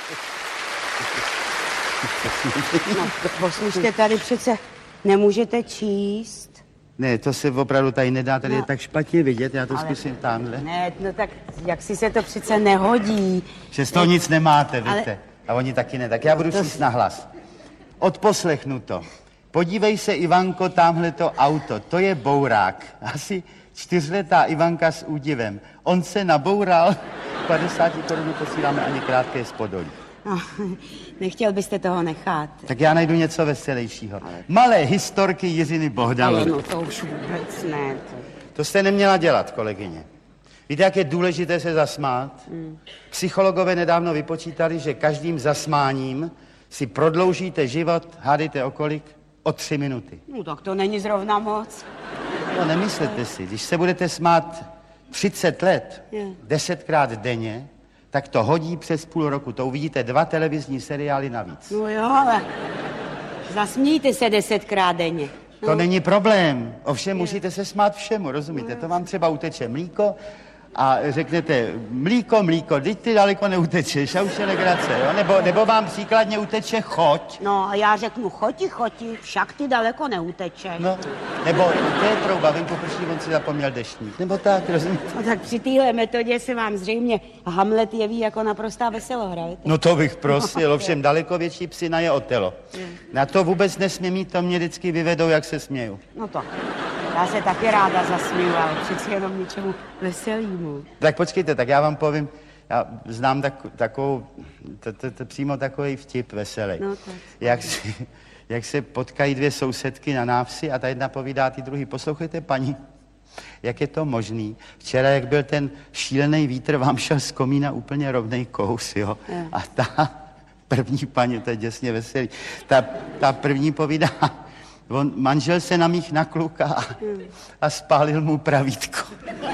No, poslyšte, tady přece nemůžete číst. Ne, to se opravdu tady nedá, tady je tak špatně vidět, já to zkusím tamhle. Ne, no tak jak si se to přece nehodí. Přesto nic nemáte, víte. A oni taky ne, tak já budu číst nahlas. Odposlechnu to. Podívej se, Ivanko, tamhleto auto, to je bourák. Asi 4letá Ivanka s údivem. On se naboural, 50 korun posíláme ani krátké spodolí. No, nechtěl byste toho nechat. Tak já najdu něco veselějšího. Malé historky Jiřiny Bohdalové. No to už vůbec ne. To jste neměla dělat, kolegyně. Víte, jak je důležité se zasmát? Psychologové nedávno vypočítali, že každým zasmáním si prodloužíte život, hádejte o kolik? O 3 minuty. No tak to není zrovna moc. No nemyslete si, když se budete smát 30 let, 10krát denně, tak to hodí přes půl roku. To uvidíte 2 televizní seriály navíc. No jo, ale zasmíjte se 10krát denně. No. To není problém. Ovšem musíte se smát všemu, rozumíte? To vám třeba uteče mlíko a řeknete mlíko, teď ty daleko neutečeš a už je legrace, jo? Nebo vám příkladně uteče choť. No a já řeknu choti, však ty daleko neutečeš. No, nebo to je trouba, venku prší, on si zapomněl deštník. Nebo tak, rozumíte? No tak při téhle metodě se vám zřejmě Hamlet jeví jako naprostá veselohra, víte? No to bych prosil, ovšem daleko větší psina je Otelo. Na to vůbec nesmí mít, to mě vždycky vyvedou, jak se směju. No to, já se taky ráda zasměju, ale přeci jenom něčemu veselýmu. Tak počkejte, tak já vám povím, já znám takovou, přímo takový vtip veselý. No tak. Jak se potkají 2 sousedky na návsi a ta jedna povídá ty druhý, poslouchejte paní, jak je to možný? Včera, jak byl ten šílený vítr, vám šel z komína úplně rovnej kous, jo? A ta první paní, to je děsně veselý, ta první povídá, manžel se namích na kluka a spálil mu pravítko.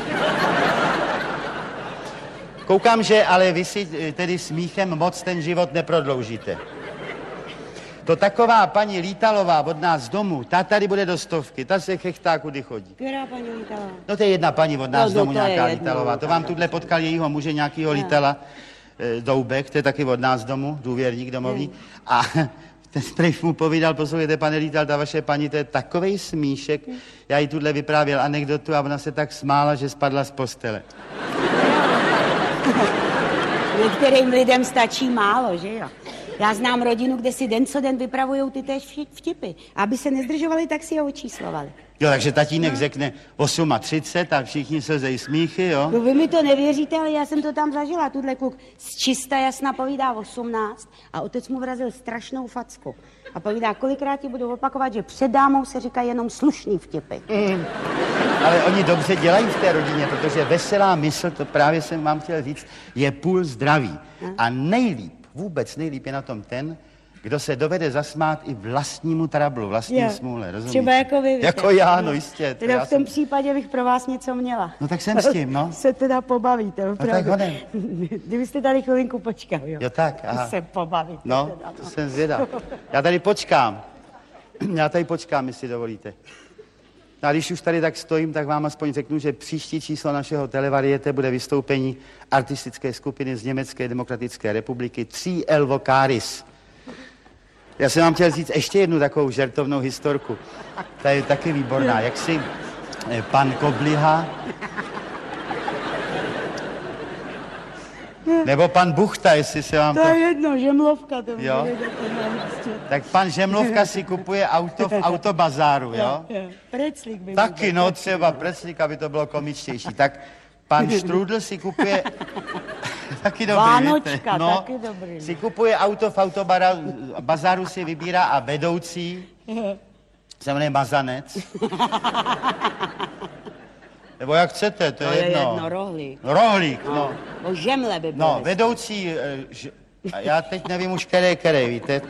Koukám, že ale vy si tedy smíchem moc ten život neprodloužíte. To taková paní Lítalová od nás z domu, ta tady bude do 100, ta se chechtá, kudy chodí. Která paní Lítalová? No to je jedna paní od nás z domu, nějaká jedno, Lítalová. To vám tuhle potkal jejího muže, nějakýho Lítala, Doubek, to je taky od nás z domu, důvěrník domovní. A ten prejf mu povídal, poslouchejte, pane Lítal, ta vaše paní, to je takovej smíšek. Já jí tuhle vyprávěl anekdotu a ona se tak smála, že spadla z postele. Některým lidem stačí málo, že jo? Já znám rodinu, kde si den co den vypravujou ty též vtipy. Aby se nezdržovali, tak si ho očíslovali. Jo, takže tatínek řekne 38 a všichni se zej smíchy, jo? No vy mi to nevěříte, ale já jsem to tam zažila. Tuhle kluk z čista jasna povídá 18 a otec mu vrazil strašnou facku. A povídá, kolikrát ti budu opakovat, že před dámou se říká jenom slušný vtipy. Ale oni dobře dělají v té rodině, protože veselá mysl, to právě jsem vám chtěl říct, je půl zdraví. A vůbec nejlíp je na tom ten, kdo se dovede zasmát i vlastnímu trablu, vlastní smůle, rozumíš? Třeba jako vy. Jako já, no jistě. Teda v tom případě bych pro vás něco měla. No tak jsem s tím, no. Se teda pobavíte, opravdu. No tak honem. Kdybyste tady chvilinku počkal, jo. Jo tak, aha. Se pobavíte. No, teda, to jsem zvědav. Já tady počkám, jestli dovolíte. A když už tady tak stojím, tak vám aspoň řeknu, že příští číslo našeho televariete bude vystoupení artistické skupiny z Německé demokratické republiky 3L Vocaris. Já jsem vám chtěl říct ještě jednu takovou žertovnou historku. Ta je taky výborná. Jak si pan Kobliha nebo pan Buchta, jestli se vám to... To je jedno, Žemlovka to jo? Tak pan Žemlovka si kupuje auto v autobazáru, jo? Preclík by taky, no, třeba preclík, aby to bylo komičtější. Tak pan Štrůdl si kupuje... taky dobrý, Vánočka, no, taky dobrý. Si kupuje auto v autobazáru, si vybírá a vedoucí se jmenuje Mazanec. Nebo jak chcete, to je jedno. Rohlík. Rohlík, no. O žemle by bylo. No, vedoucí, já teď nevím už který, víte.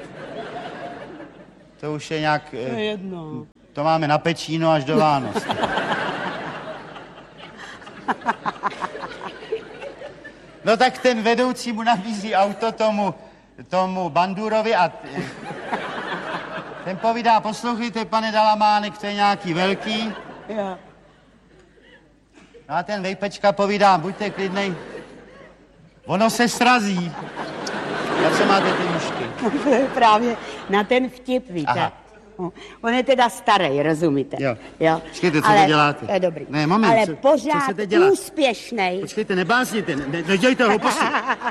To už je nějak... To je jedno. To máme na Pečíno až do Vánoc. No tak ten vedoucí mu nabízí auto tomu Bandurovi a ten povídá, poslouchejte, pane Dalamánek, to je nějaký velký. Jo. No a ten vejpečka povídá, buďte klidnej, ono se srazí. Na co máte ty nůžky? Právě na ten vtip, víte. Aha. On je teda starý, rozumíte? Jo. Počkejte, co teď děláte? Je dobrý. Ne, moment, ale co pořád se teď dělá? úspěšnej. Počkejte, nebázněte, nedělejte hlouposti.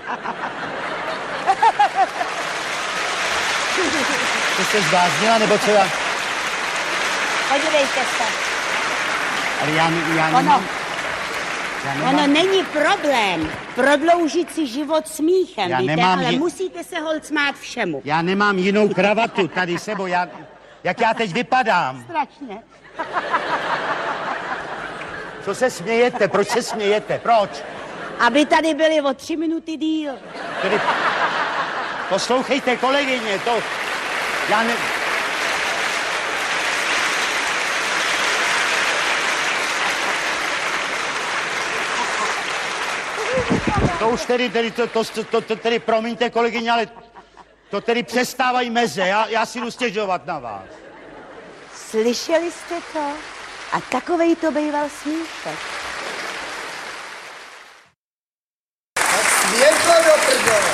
To jste zbláznila, nebo co já? Podívejte se. Ale já nemám... Ono není problém prodloužit si život smíchem, Já víte, nemám ale musíte se holt smát všemu. Já nemám jinou kravatu tady sebou, jak já teď vypadám. Strašně. Co se smějete? Proč se smějete? Proč? Aby tady byli o 3 minuty díl. Tedy... Poslouchejte, kolegyně, to... Já ne... To už tedy, promiňte, kolegyně, ale to tedy přestávají meze. Já si jdu stěžovat na vás. Slyšeli jste to? A takovej to býval smíšek. Tak světlo do prdele.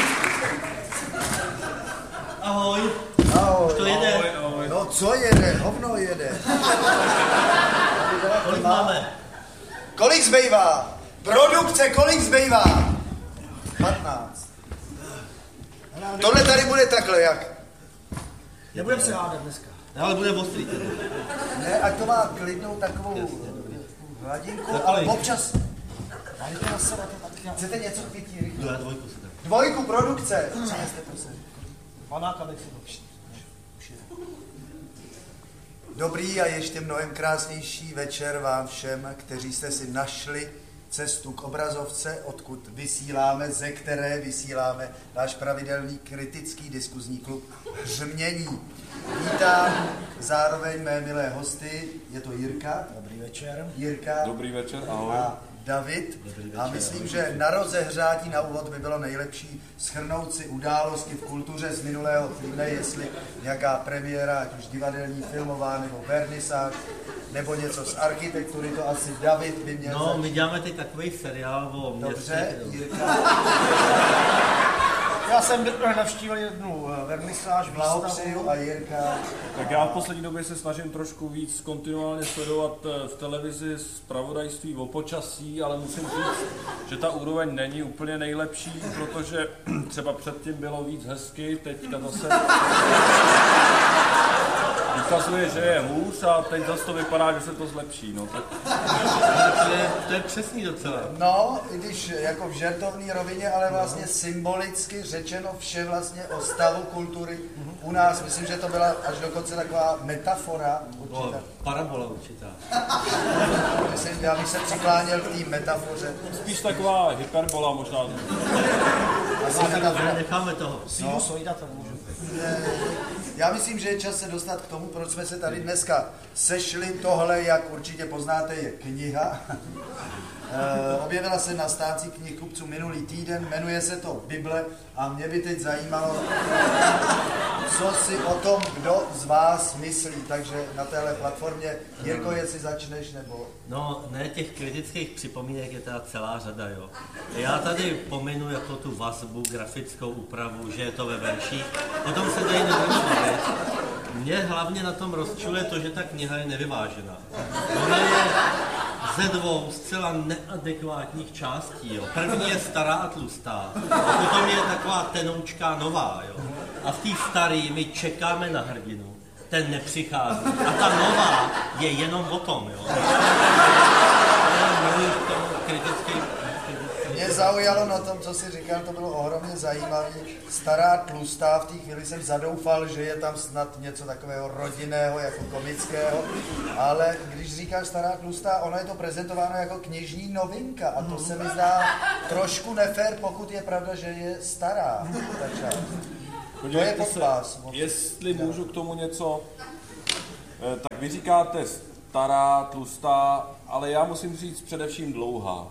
Ahoj. Ahoj. To jede. Ahoj. No co jede? Hovno jede. Kolik máme? Kolik zbývá? Produkce, kolik zbývá? 15. Tohle tady bude takhle, jak? Nebudem se hádat dneska. Ale bude ostrý. Ne, ať to má klidnou takovou hladinku, ale občas... Dajte na sebe to tak. Chcete něco pětí rychle? Já dvojku si dám. Dvojku produkce. Přineste, prosím. Panáka bych si to. Dobrý a ještě mnohem krásnější večer vám všem, kteří jste si našli cestu k obrazovce, odkud vysíláme, ze které vysíláme náš pravidelný kritický diskuzní klub Hřmění. Vítám zároveň mé milé hosty, je to Jirka. Dobrý večer. Jirka. Dobrý večer, ahoj. A David. A myslím, že na rozehřátí na úvod by bylo nejlepší shrnout si události v kultuře z minulého týdne, jestli nějaká premiéra, ať už divadelní, filmová nebo vernisáž, nebo něco z architektury, to asi David by měl. No, my děláme teď takový seriál o městě. Dobře, Jirka. Já jsem navštívil jednu vernisáž, Blahopřeju a Jirka. Tak já v poslední době se snažím trošku víc kontinuálně sledovat v televizi zpravodajství o počasí, ale musím říct, že ta úroveň není úplně nejlepší, protože třeba předtím bylo víc hezky, teďka zase ukazuje, že je hůř a teď zase to vypadá, že se to zlepší. No, tak... To je přesný docela. No, i když jako v žertovné rovině, ale vlastně symbolicky řečeno vše vlastně o stavu kultury u nás. Myslím, že to byla až dokonce taková metafora určitá. Parabola určitá. Myslím, já bych se přikláněl k té metafoře. Spíš taková hyperbola možná. Asi metafora. Necháme toho. Sinusoida to můžu. Já myslím, že je čas se dostat k tomu, proč jsme se tady dneska sešli. Tohle, jak určitě poznáte, je kniha. Objevila se na stánci knihkupců minulý týden, jmenuje se to Bible a mě by teď zajímalo, co si o tom kdo z vás myslí. Takže na téhle platformě, Jirko, jestli začneš, nebo... No, ne, těch kritických připomínek je teda celá řada, jo. Já tady pominu jako tu vazbu, grafickou úpravu, že je to ve verších. Potom se tady nedočne věc. Mě hlavně na tom rozčiluje to, že ta kniha je nevyvážená. Ona je ze dvou zcela neadekvátních částí, jo. První je stará a tlustá, a potom je taková tenoučká nová, jo. A v té staré my čekáme na hrdinu, ten nepřichází. A ta nová je jenom o tom, jo. Mě zaujalo na tom, co jsi říkal, to bylo ohromně zajímavé. Stará tlustá, v té chvíli jsem zadoufal, že je tam snad něco takového rodinného, jako komického, ale když říkáš stará tlustá, ono je to prezentováno jako knižní novinka a to se mi zdá trošku nefér, pokud je pravda, že je stará. To je pod vás. Jestli můžu k tomu něco, tak vy říkáte stará, tlustá, ale já musím říct především dlouhá.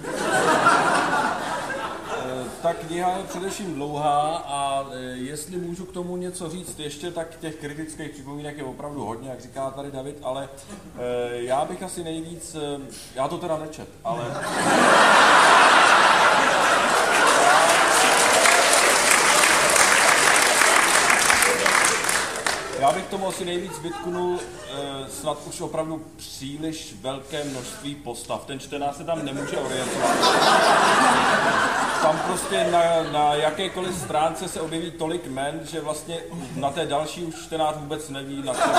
Ta kniha je především dlouhá a jestli můžu k tomu něco říct ještě, tak těch kritických připomínek je opravdu hodně, jak říká tady David, ale já bych asi nejvíc, já to teda nečet, ale... bych tomu asi nejvíc vytknul snad už opravdu příliš velké množství postav. Ten čtenář se tam nemůže orientovat. Tam prostě na jakékoliv stránce se objeví tolik jmen, že vlastně na té další už čtenář vůbec neví na co.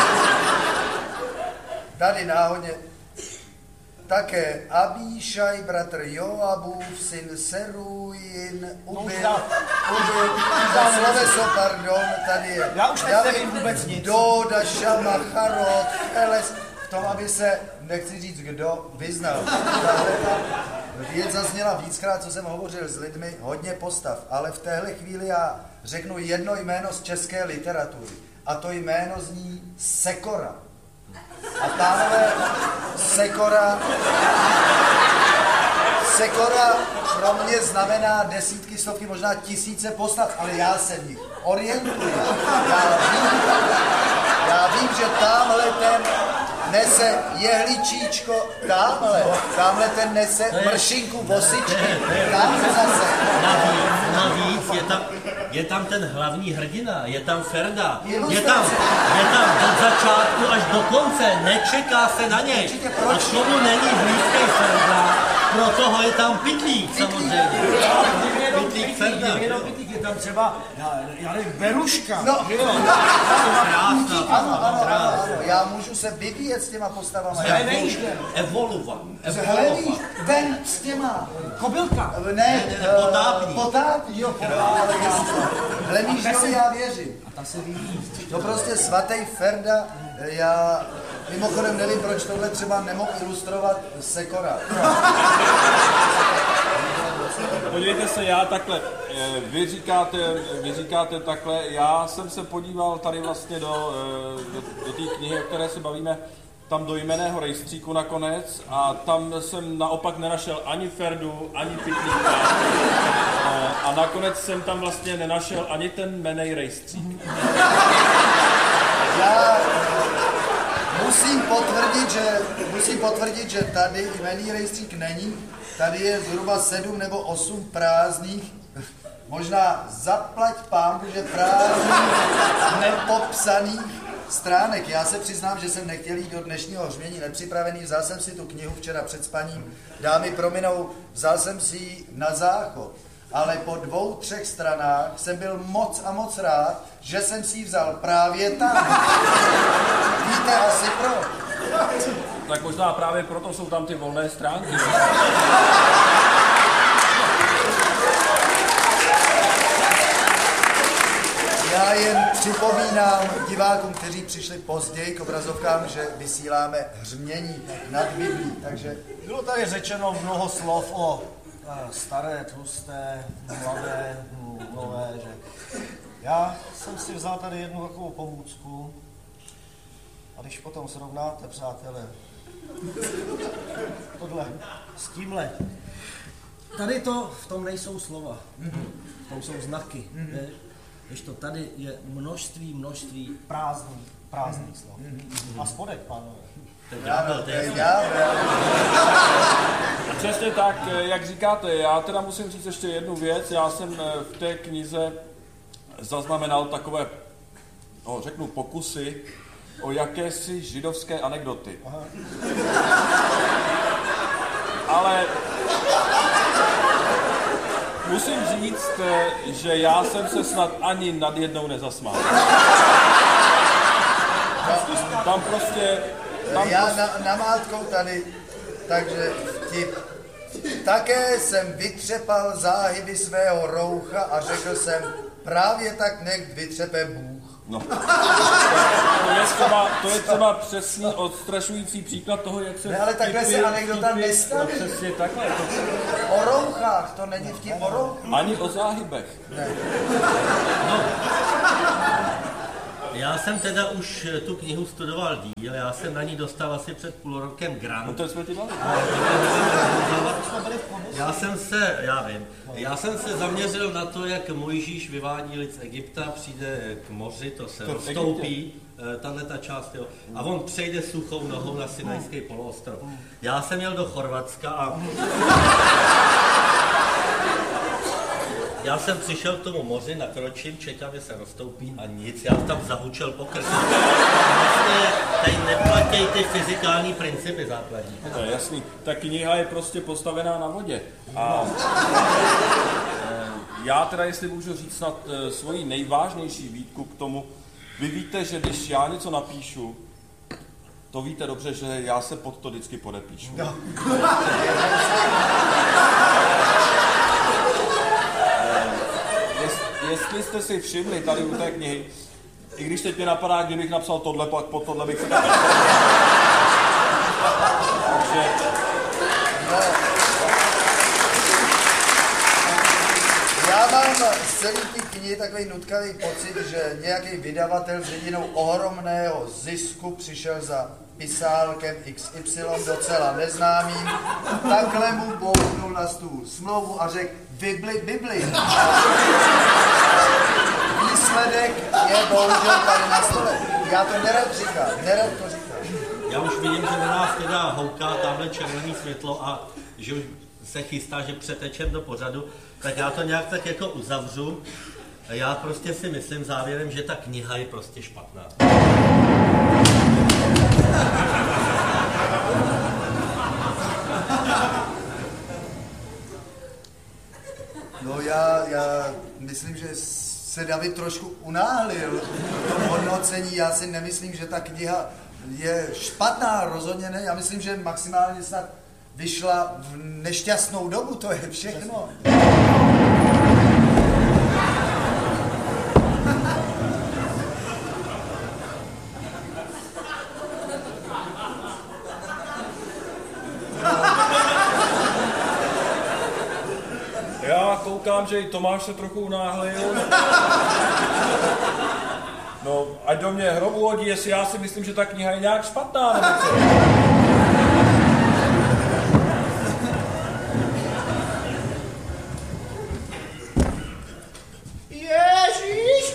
Tady náhodně také Abíšaj, bratr Joabův, syn Serujin, sloveso, pardon, tady je. Já už teď nevím vůbec nic. Doda, Šama, Charod, Eles, v tom, aby se, nechci říct kdo, vyznal. Tahle věc zazněla víckrát, co jsem hovořil s lidmi, hodně postav, ale v téhle chvíli já řeknu jedno jméno z české literatury. A to jméno zní Sekora. A tahle Sekora pro mě znamená desítky, stovky, možná tisíce postav, ale já se v nich orientuji. Já vím, že tamhle ten nese jehličíčko, tamhle ten nese mršinku, vosičky, tamhle zase. Navíc je tam ten hlavní hrdina, je tam Ferda, je tam od začátku až do konce, nečeká se na něj. A tomu není blízký Ferda, pro toho je tam Pytlík samozřejmě. Pytlík Ferda. Je tam třeba, já nevím, Beruška. No, ano, já můžu se vyvíjet s těma postavama. Evoluva. Hele, víš, ten s těma. Kobylka. Ne, Potápník. jo, hele, víš, jo, já věřím. A ta se vyvíjí. To prostě svatý Ferda, já mimochodem nevím, proč tohle třeba nemohl ilustrovat Sekora. Podívejte se, já takhle, vy říkáte takhle, já jsem se podíval tady vlastně do té knihy, o které se bavíme, tam do jmenného rejstříku nakonec a tam jsem naopak nenašel ani Ferdu, ani Pytlíka a nakonec jsem tam vlastně nenašel ani ten jmenej rejstřík. Já musím potvrdit, že tady jmenný rejstřík není. Tady je zhruba 7 nebo 8 prázdných, možná zaplať pánbu, že prázdných, nepopsaných stránek. Já se přiznám, že jsem nechtěl jít do dnešního hřmění nepřipravený, vzal jsem si tu knihu včera před spaním, dámy prominou, vzal jsem si ji na záchod. Ale po 2-3 stranách jsem byl moc a moc rád, že jsem si ji vzal právě tam. Víte asi proč? Tak možná právě proto jsou tam ty volné stránky. Já jen připomínám divákům, kteří přišli později k obrazovkám, že vysíláme hřmění nad Biblí, takže... Bylo tady řečeno mnoho slov o staré, tlusté, mladé, nové, že... Já jsem si vzal tady jednu takovou pomůcku a když potom srovnáte, přátelé, tohle s tímhle, tady to, v tom nejsou slova, v tom jsou znaky, když to tady je množství prázdných slov. A spodek, pánové. Přesně tak, jak říkáte, já teda musím říct ještě jednu věc, já jsem v té knize zaznamenal takové, řeknu pokusy o jakési židovské anekdoty. Aha. Ale musím říct, že já jsem se snad ani nad jednou nezasmál. Tam prostě... Namátkou tady, takže vtip. Také jsem vytřepal záhyby svého roucha a řekl jsem, právě tak nech vytřepe Bůh. No. To je třeba přesný odstrašující příklad toho, jak se... Ne, ale takhle se anekdota nestaví. No, přesně takhle. O rouchách, to není vtip o rouchách. Ani o záhybech. Ne. No. Já jsem teda už tu knihu studoval díl, já jsem na ní dostal asi před půl rokem grant. No to jsme ti dali. Já jsem se zaměřil na to, jak Mojžíš vyvádí lid z Egypta, přijde k moři, to se roztoupí, tato část, jo, a on přejde suchou nohou na Sinajský poloostrov. Já jsem jel do Chorvatska a Já jsem přišel k tomu moři, nakročím, čekám, že se roztoupí a nic, já tam zahučel po krku. Vlastně tady neplatí ty fyzikální principy základní. To je jasný, ta kniha je prostě postavená na vodě. A já teda, jestli můžu říct snad svoji nejvážnější výtku k tomu, vy víte, že když já něco napíšu, to víte dobře, že já se pod to vždycky podepíšu. No. Jestli jste si všimli tady u té knihy, i když teď mě napadá, kdybych napsal tohle, pak pod tohle bych se napsal. Takže... Já mám z celé té knihy takový nutkavý pocit, že nějaký vydavatel s vidinou ohromného zisku přišel za pisálkem XY docela neznámým, takhle mu bouchnul na stůl smlouvu a řekl Bibli. Výsledek je bohužel tady na stole. Já to nerad to říkám. Já už vidím, že na nás teda houká tamhle červený světlo a že už se chystá, že přetečem do pořadu, tak já to nějak tak jako uzavřu. Já prostě si myslím závěrem, že ta kniha je prostě špatná. No já myslím, že se David trošku unáhlil v tom hodnocení. Já si nemyslím, že ta kniha je špatná, rozhodně ne. Já myslím, že maximálně snad vyšla v nešťastnou dobu, to je všechno. Já koukám, že i Tomáš se trochu unáhlil. No, ať do mě hrobu hodí, jestli já si myslím, že ta kniha je nějak špatná, nebo co? Ježíš!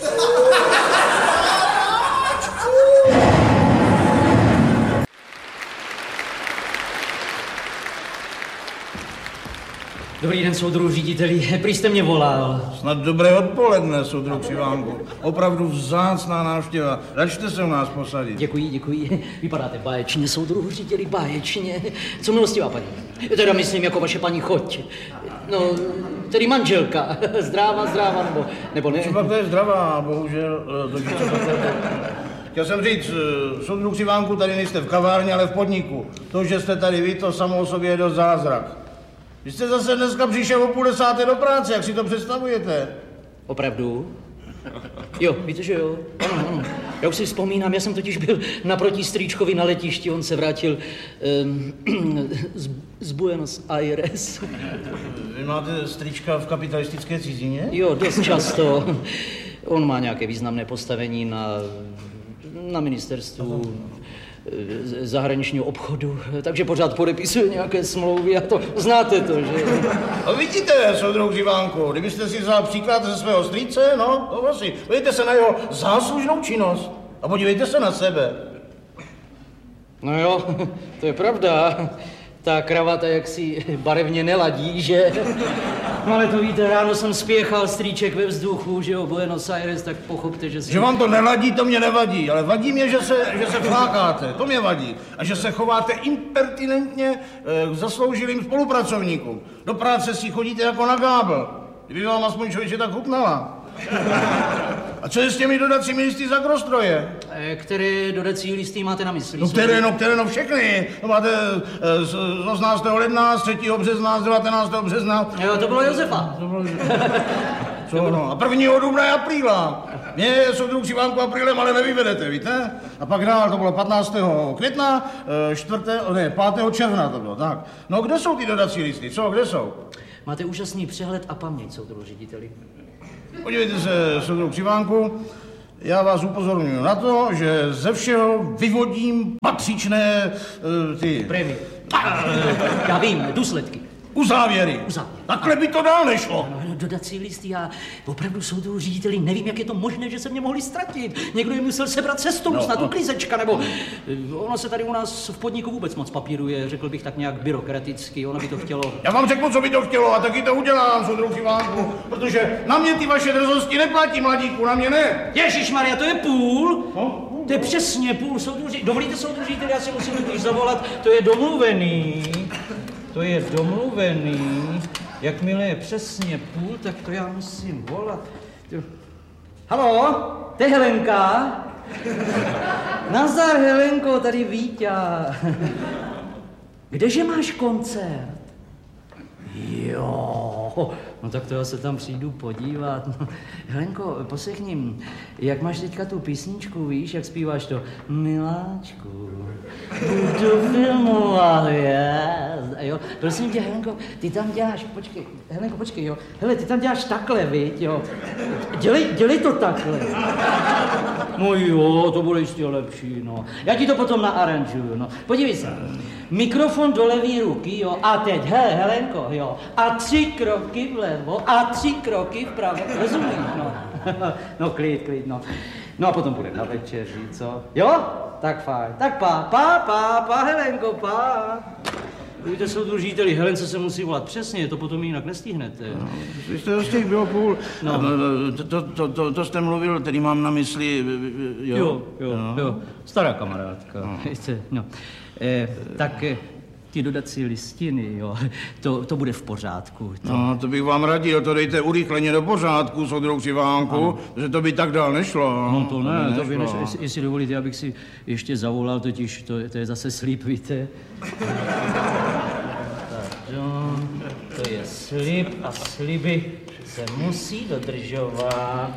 Dobrý den, soudruhu řediteli, prý jste mě volal. Snad dobré odpoledne, soudruh Křivánku. Opravdu vzácná návštěva. Račte se u nás posadit. Děkuji. Vypadáte báječně, soudruhu řediteli, báječně. Co milostivá paní? Teda myslím jako vaše paní choť. No, tedy manželka. Zdráva, nebo ne? Třeba to je zdravá, bohužel. Chtěl jsem říct, soudruh Křivánku, tady nejste v kavárně, ale v podniku. To, že jste tady vy, to samo o sobě je dost zázrak. Vy jste zase dneska přišel o 9:30 do práce, jak si to představujete? Opravdu? Jo, víte, že jo? Ano. Já už si vzpomínám, já jsem totiž byl naproti strýčkovi na letišti, on se vrátil z Buenos Aires. Vy máte strýčka v kapitalistické cizině? Jo, dost často. On má nějaké významné postavení na ministerstvu zahraničního obchodu, takže pořád podepisuje nějaké smlouvy a to znáte to, že? A vidíte, soudruh Křivánku, kdybyste si vzal příklad ze svého strýce, no, to vlastně, podívejte se na jeho záslužnou činnost a podívejte se na sebe. No jo, to je pravda. Ta kravata jaksi barevně neladí, že? No ale to víte, ráno jsem spěchal strýček ve vzduchu, že jo, Buenos Aires, tak pochopte, že si... Že vám to neladí, to mě nevadí, ale vadí mě, že se flákáte, to mě vadí. A že se chováte impertinentně k zasloužilým spolupracovníkům. Do práce si chodíte jako na gábl. Kdyby vám aspoň člověče tak chutnala. A co je s těmi dodacími listy za Grostroje? Které dodací listy máte na mysli? No které, všechny. To máte z 18. ledna, z 3. března, z 19. března. Jo, to bylo Josefa. Co no? A 1. dubna je apríla. Mě soudruh Křivánku aprílem, ale nevyvedete, víte? A pak dál, to bylo 15. května, 5. června to bylo, tak. No kde jsou ty dodací listy, kde jsou? Máte úžasný přehled a paměť, soudruh řediteli. Podívejte se, soudruh Křivánku, já vás upozorňuji na to, že ze všeho vyvodím patřičné ty... Prémie. Já vím, důsledky. Uzávěry. Takhle by to dál nešlo. dodací listy a opravdu soudru řediteli nevím, jak je to možné, že se mě mohli ztratit. Někdo jim musel sebrat cestou, snad uklízečka, nebo ono se tady u nás v podniku vůbec moc papíruje, řekl bych tak nějak byrokraticky, ono by to chtělo. Já vám řeknu, co by to chtělo a taky to udělám, soudruh Ivánku, protože na mě ty vaše drzosti neplatí, mladíku, na mě ne. Ježišmarja, to je půl? No? To je přesně půl, soudruží. Dovolíte, soudruží, já si musím totiž zavolat, to je domluvený. Jakmile je přesně půl, tak to já musím volat. Haló, to je Helenka? Nazdar, Helenko, tady Víťa. Kdeže máš koncert? Jo, no tak to já se tam přijdu podívat. No, Helenko, poslechni, jak máš teďka tu písničku, víš, jak zpíváš to? Miláčku, budu filmovat, jo. Prosím tě, Helenko, ty tam děláš, počkej, jo. Hele, ty tam děláš takhle, viď, jo. Dělej to takhle. No jo, to bude ještě lepší, no. Já ti to potom naaranžuju, no. Podívej se, mikrofon do levý ruky, jo, a teď, Helenko, jo, a 3 kroky vlevo a 3 kroky vpravo, rozumíš, no. No, klid, no. No a potom budeme na večeři, co? Jo? Tak fajn, tak pa, Helenko, pa. Víte, soudružíteli, Helence se musí volat přesně, to potom jinak nestihnete. No, vy jste z těch bylo půl. No. To jste mluvil, tedy mám na mysli, jo? Jo, stará kamarádka. No. Tak ty dodací listiny, jo, to bude v pořádku. No, to bych vám radil, to dejte urychleně do pořádku, soudruh Ivánku, že to by tak dál nešlo. No to ne, to by nešlo. Jestli dovolíte, abych si ještě zavolal, totiž to je zase slib, víte. To je slib a sliby se musí dodržovat.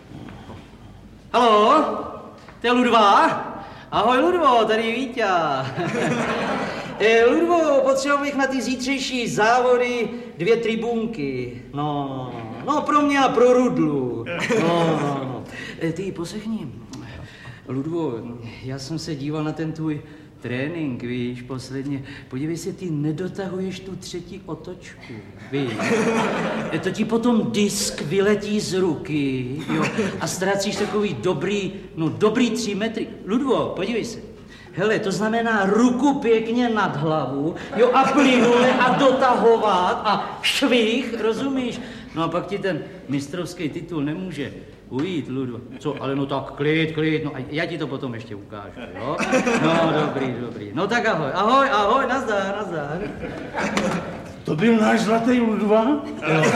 Haló, to je Ludva? Ahoj, Ludvo, tady Víťa. Ludvo, potřeboval bych na ty zítřejší závody 2 tribunky. No, pro mě a pro Rudlu. No. Ty, poslechni, Ludvo, já jsem se díval na ten tvůj trénink, víš, posledně. Podívej se, ty nedotahuješ tu 3. otočku, víš. To ti potom disk vyletí z ruky, jo, a ztrácíš takový dobrý 3 metry. Ludvo, podívej se. Hele, to znamená ruku pěkně nad hlavu, jo, a plynule a dotahovat a švih, rozumíš? No a pak ti ten mistrovský titul nemůže ujít, Ludvo. Co, ale no tak klid, no a já ti to potom ještě ukážu, jo? No, dobrý. No tak ahoj, nazdar. To byl náš zlatý Ludva? Jo.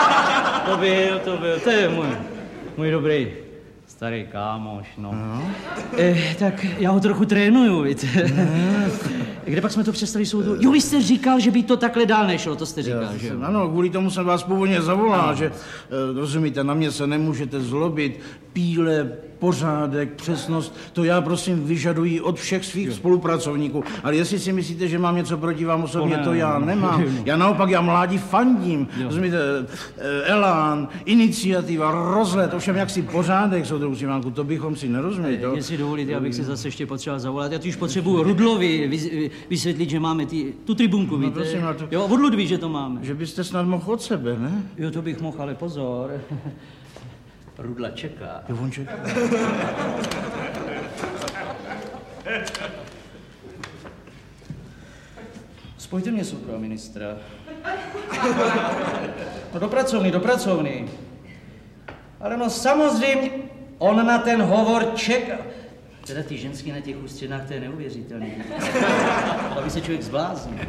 To je můj dobrý starý kámoš, no. Tak já ho trochu trénuju, víte. Kde pak jsme to přestali soudu? Jo, vy jste říkal, že by to takhle dál nešlo, to jste říkal, že jo? Ano, kvůli tomu jsem vás původně zavolal, že, rozumíte, na mě se nemůžete zlobit, píle, pořádek, přesnost, to já prosím vyžaduji od všech svých spolupracovníků. Ale jestli si myslíte, že mám něco proti vám osobně, to já nemám. Já naopak, já mládí fandím. Rozumíte, elán, iniciativa, rozhled, ovšem jaksi pořádek, soudruh Ivánku, to bychom si nerozuměli. Jestli dovolíte, abych si zase ještě potřeboval zavolat. Já tu už potřebuji Rudlovi vysvětlit, že máme tu tribunku, víte? Prosím, jo, od Ludví, že to máme. Že byste snad mohl od sebe, ne? Jo, to bych mohl, ale pozor. Rudla čeká. Jo, on čeká. Spojte mě, soudruha ministra. No do pracovny. Ale no samozřejmě, on na ten hovor čeká. Teda ty ženský na těch ústřenách, to je neuvěřitelný. Aby se člověk zbláznil.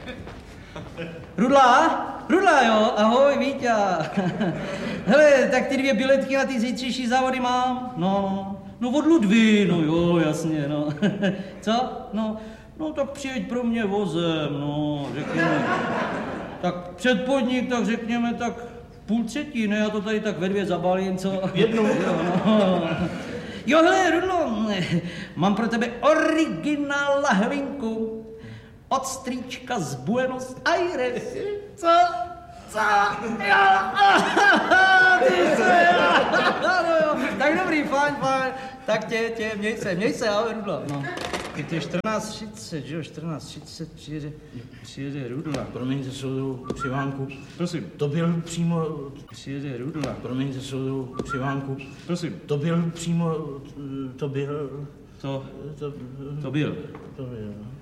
Rudla, jo, ahoj, Víťa. Hele, tak ty 2 biletky na ty zítřejší závody mám. No od Ludvy, no jo, jasně, no. Co? No tak přijeď pro mě vozem, no, řekněme. Tak před podnik, tak řekněme, tak 2:30, ne, já to tady tak ve 2 zabalím, co? Jednou. Jo, hele, Rudlo, mám pro tebe originál lahvinku. Od strýčka z Buenos Aires. Co? Jo, ty se, no jo. Tak dobrý, fajn. Tak tě, měj se, ahoj, Rudlo. No. To je 14:30, že jo? 14:30 přijede Rudla. Promiňte, soudru, při vánku. Prosím. To byl přímo... Přijede Rudla. Promiňte, soudru, při vánku. Prosím. To byl přímo... To byl... To byl. To byl.